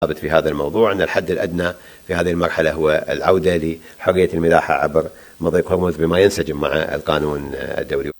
في هذا الموضوع أن الحد الأدنى في هذه المرحلة هو العودة لحرية الملاحة عبر مضيق هرمز بما ينسجم مع القانون الدولي.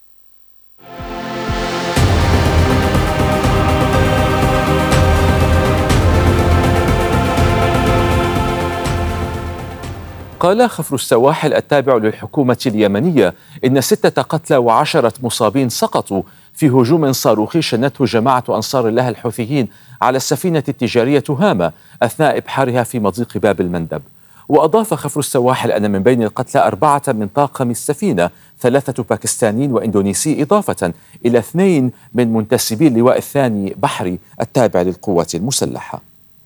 قال خفر السواحل التابع للحكومة اليمنية إن 6 قتلى و10 مصابين سقطوا في هجوم صاروخي شنته جماعة أنصار الله الحوثيين على السفينة التجارية تهامة أثناء إبحارها في مضيق باب المندب. وأضاف خفر السواحل أن من بين القتلى 4 من طاقم السفينة، 3 باكستانيين وإندونيسي، إضافة إلى 2 من منتسبي اللواء الثاني بحري التابع للقوات المسلحة.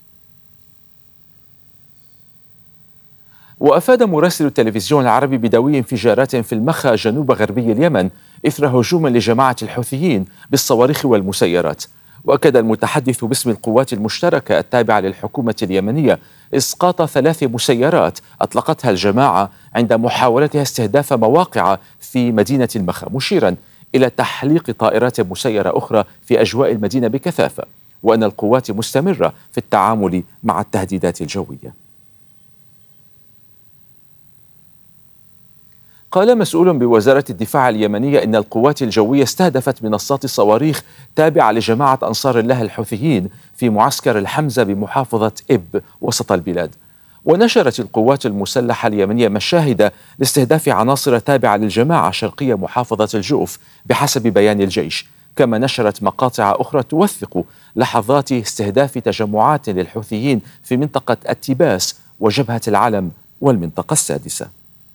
وأفاد مراسل التلفزيون العربي بدوي انفجارات في المخا جنوب غربي اليمن إثر هجوم لجماعة الحوثيين بالصواريخ والمسيرات. وأكد المتحدث باسم القوات المشتركة التابعة للحكومة اليمنية إسقاط 3 مسيرات أطلقتها الجماعة عند محاولتها استهداف مواقع في مدينة المخا، مشيرا إلى تحليق طائرات مسيرة أخرى في أجواء المدينة بكثافة، وأن القوات مستمرة في التعامل مع التهديدات الجوية. قال مسؤول بوزارة الدفاع اليمنية إن القوات الجوية استهدفت منصات صواريخ تابعة لجماعة أنصار الله الحوثيين في معسكر الحمزة بمحافظة إب وسط البلاد. ونشرت القوات المسلحة اليمنية مشاهد لاستهداف عناصر تابعة للجماعة شرقية محافظة الجوف بحسب بيان الجيش، كما نشرت مقاطع أخرى توثق لحظات استهداف تجمعات للحوثيين في منطقة التباس وجبهة العلم والمنطقة السادسة.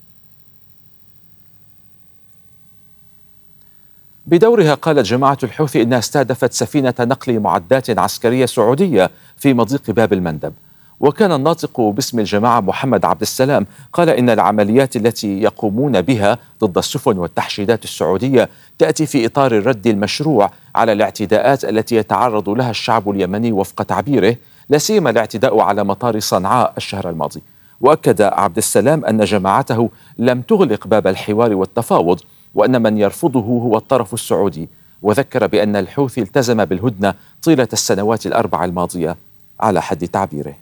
بدورها قالت جماعة الحوثي إنها استهدفت سفينة نقل معدات عسكرية سعودية في مضيق باب المندب. وكان الناطق باسم الجماعة محمد عبد السلام قال إن العمليات التي يقومون بها ضد السفن والتحشيدات السعودية تأتي في إطار الرد المشروع على الاعتداءات التي يتعرض لها الشعب اليمني وفق تعبيره، لا سيما الاعتداء على مطار صنعاء الشهر الماضي. وأكد عبد السلام أن جماعته لم تغلق باب الحوار والتفاوض، وأن من يرفضه هو الطرف السعودي. وذكر بأن الحوثي التزم بالهدنة طيلة السنوات ال4 الماضية على حد تعبيره.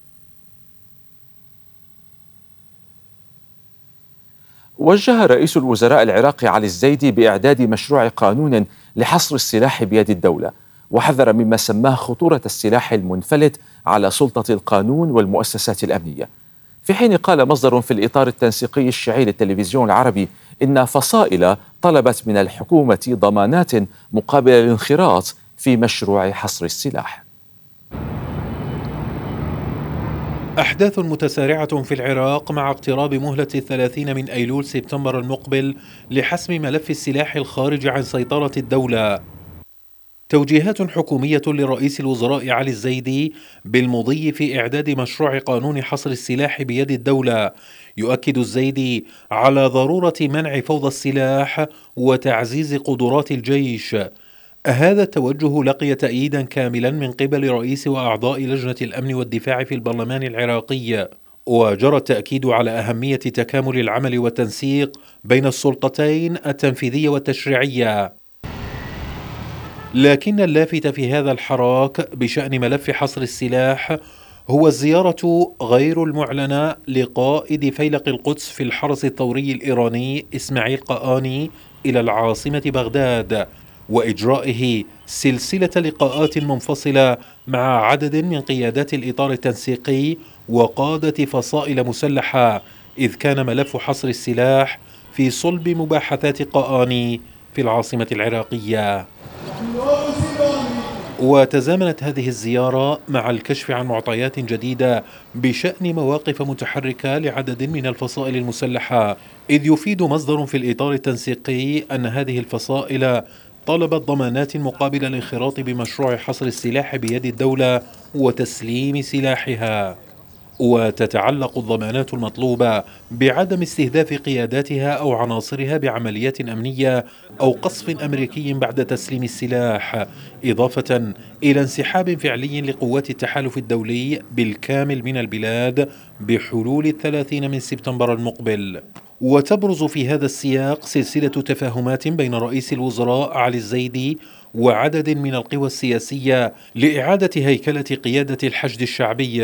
وجه رئيس الوزراء العراقي علي الزيدي بإعداد مشروع قانون لحصر السلاح بيد الدولة، وحذر مما سماه خطورة السلاح المنفلت على سلطة القانون والمؤسسات الأمنية. في حين قال مصدر في الإطار التنسيقي الشيعي للتلفزيون العربي إن فصائل طلبت من الحكومة ضمانات مقابل الانخراط في مشروع حصر السلاح. أحداث متسارعة في العراق مع اقتراب مهلة 30 من أيلول سبتمبر المقبل لحسم ملف السلاح الخارج عن سيطرة الدولة. توجيهات حكومية لرئيس الوزراء علي الزيدي بالمضي في إعداد مشروع قانون حصر السلاح بيد الدولة. يؤكد الزيدي على ضرورة منع فوضى السلاح وتعزيز قدرات الجيش. هذا التوجه لقي تأييدا كاملا من قبل رئيس وأعضاء لجنة الأمن والدفاع في البرلمان العراقي، وجرى التأكيد على أهمية تكامل العمل والتنسيق بين السلطتين التنفيذية والتشريعية. لكن اللافت في هذا الحراك بشأن ملف حصر السلاح هو الزيارة غير المعلنة لقائد فيلق القدس في الحرس الثوري الإيراني إسماعيل قآني إلى العاصمة بغداد، وإجرائه سلسلة لقاءات منفصلة مع عدد من قيادات الإطار التنسيقي وقادة فصائل مسلحة، إذ كان ملف حصر السلاح في صلب مباحثات قآني في العاصمة العراقية. وتزامنت هذه الزيارة مع الكشف عن معطيات جديدة بشأن مواقف متحركة لعدد من الفصائل المسلحة، إذ يفيد مصدر في الإطار التنسيقي أن هذه الفصائل طلبت ضمانات مقابل الانخراط بمشروع حصر السلاح بيد الدولة وتسليم سلاحها. وتتعلق الضمانات المطلوبة بعدم استهداف قياداتها أو عناصرها بعمليات أمنية أو قصف أمريكي بعد تسليم السلاح، إضافة إلى انسحاب فعلي لقوات التحالف الدولي بالكامل من البلاد بحلول 30 من سبتمبر المقبل. وتبرز في هذا السياق سلسلة تفاهمات بين رئيس الوزراء علي الزيدي وعدد من القوى السياسية لإعادة هيكلة قيادة الحشد الشعبي